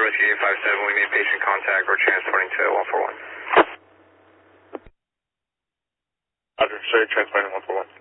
Rescue 857, we need patient contact. We're transporting to 141. Roger, sir, transporting 141.